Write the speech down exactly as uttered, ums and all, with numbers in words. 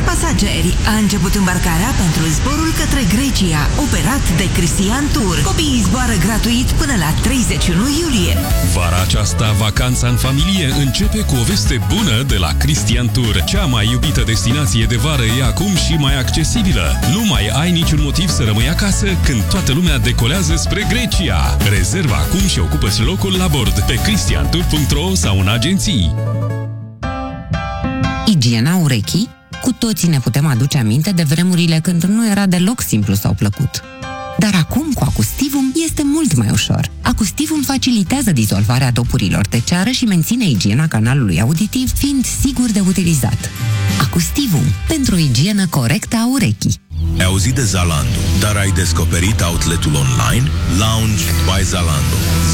Dragi pasageri, a început îmbarcarea pentru zborul către Grecia, operat de Cristian Tour. Copiii zboară gratuit până la treizeci și unu iulie. Vara aceasta, vacanța în familie începe cu o veste bună de la Cristian Tour. Cea mai iubită destinație de vară e acum și mai accesibilă. Nu mai ai niciun motiv să rămâi acasă când toată lumea decolează spre Grecia. Rezervă acum și ocupă-ți locul la bord pe cristian tour punct ro sau în agenții. Igiena urechii? Cu toții ne putem aduce aminte de vremurile când nu era deloc simplu sau plăcut. Dar acum, cu Acustivum, este mult mai ușor. Acustivum facilitează dizolvarea dopurilor de ceară și menține igiena canalului auditiv, fiind sigur de utilizat. Acustivum, pentru o igienă corectă a urechii. Ai auzit de Zalando, dar ai descoperit outletul online? Lounge by Zalando.